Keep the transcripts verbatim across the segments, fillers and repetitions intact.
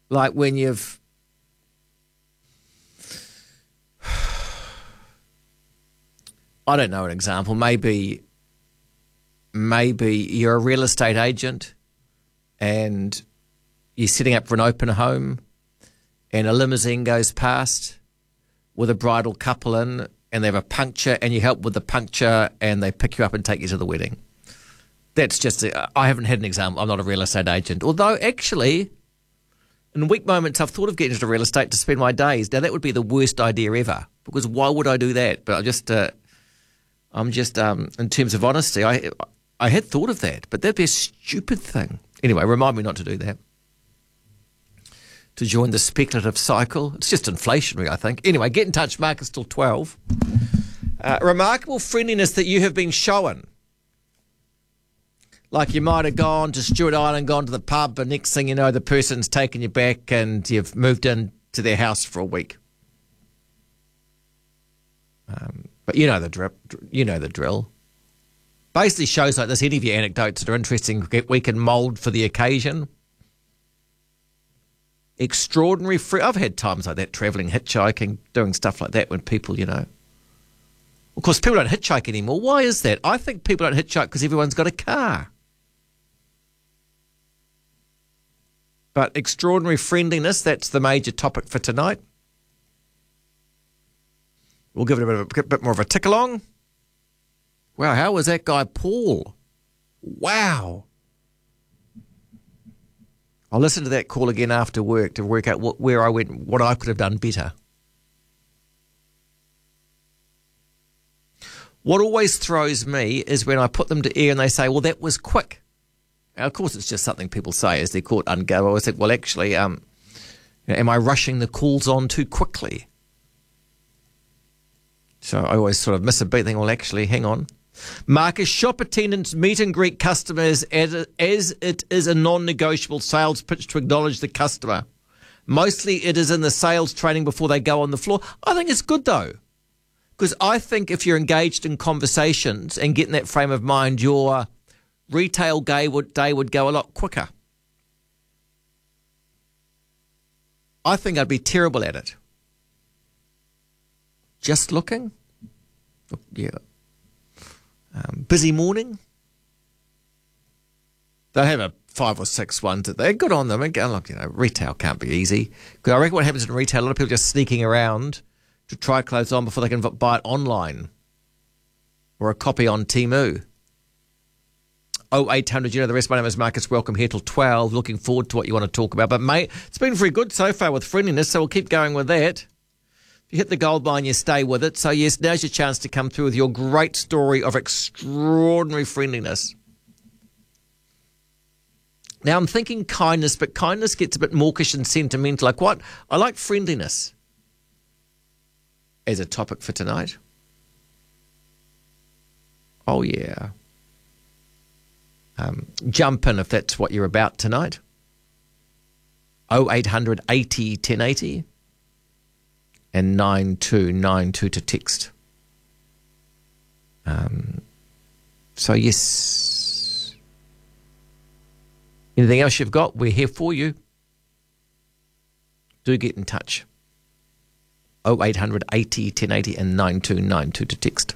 Like when you've... I don't know an example. Maybe, maybe you're a real estate agent and you're setting up for an open home and a limousine goes past with a bridal couple in and they have a puncture and you help with the puncture and they pick you up and take you to the wedding. That's just, a, I haven't had an example. I'm not a real estate agent. Although actually, in weak moments, I've thought of getting into real estate to spend my days. Now, that would be the worst idea ever because why would I do that? But I just, uh, I'm just, um, in terms of honesty, I, I had thought of that, but that'd be a stupid thing. Anyway, remind me not to do that. To join the speculative cycle. It's just inflationary, I think. Anyway, get in touch, Marcus, till twelve. Uh, remarkable friendliness that you have been shown. Like you might have gone to Stewart Island, gone to the pub, and next thing you know, the person's taken you back and you've moved into their house for a week. Um, but you know the drip, you know the drill. Basically shows like this, any of your anecdotes that are interesting, we can mould for the occasion. Extraordinary free. I've had times like that, travelling, hitchhiking, doing stuff like that when people, you know. Of course, people don't hitchhike anymore. Why is that? I think people don't hitchhike because everyone's got a car. But extraordinary friendliness, that's the major topic for tonight. We'll give it a bit, of a, a bit more of a tick along. Wow, how was that guy Paul? Wow. I'll listen to that call again after work to work out what, where I went, what I could have done better. What always throws me is when I put them to air and they say, well, that was quick. Now, of course, it's just something people say as they're caught ungoverned. I always think, well, actually, um, you know, am I rushing the calls on too quickly? So I always sort of miss a beat, think, well, actually, hang on. Marcus, shop attendants meet and greet customers as, as it is a non-negotiable sales pitch to acknowledge the customer. Mostly it is in the sales training before they go on the floor. I think it's good, though, because I think if you're engaged in conversations and get in that frame of mind, your retail day would, day would go a lot quicker. I think I'd be terrible at it. Just looking? Yeah. Um, busy morning. They have a five or six ones that they're good on them. And go, look, you know, retail can't be easy. Because I reckon what happens in retail, a lot of people just sneaking around to try clothes on before they can buy it online or a copy on Temu. oh eight hundred, you know the rest. My name is Marcus. Welcome here till twelve. Looking forward to what you want to talk about. But, mate, it's been very good so far with friendliness, so we'll keep going with that. If you hit the gold mine, you stay with it. So, yes, now's your chance to come through with your great story of extraordinary friendliness. Now, I'm thinking kindness, but kindness gets a bit mawkish and sentimental. Like what? I like friendliness as a topic for tonight. Oh, yeah. Um, jump in if that's what you're about tonight. oh eight hundred eighty ten eighty. And nine two nine two to text. Um, so, yes. Anything else you've got, we're here for you. Do get in touch. oh eight hundred eighty ten eighty and nine two nine two to text.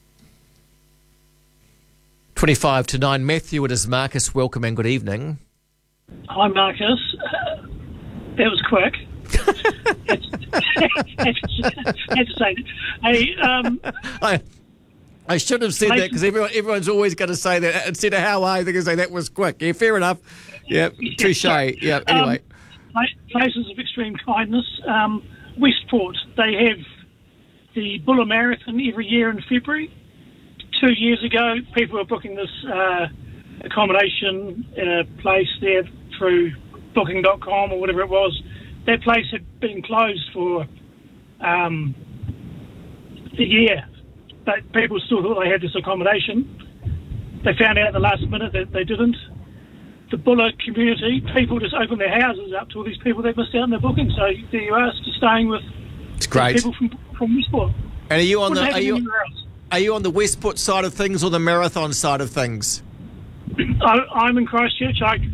twenty-five to nine. Matthew, it is Marcus. Welcome and good evening. Hi, Marcus. Uh, that was quick. had, to, had to say that. Hey, um, I, I should have said that because everyone, everyone's always going to say that. Instead of how are you, they're going to say that was quick. Yeah, fair enough. Yeah, touche. Yeah, anyway. Um, places of extreme kindness. Um, Westport, they have the Buller Marathon every year in February. Two years ago, people were booking this uh, accommodation in a place there through booking dot com or whatever it was. That place had been closed for um, a year, but people still thought they had this accommodation. They found out at the last minute that they didn't. The Buller community, people just opened their houses up to all these people that missed out on their booking. So there you are, just staying with it's great. people from, from Westport. And are you on Wouldn't the are you, else. are you on the Westport side of things or the marathon side of things? I, I'm in Christchurch. I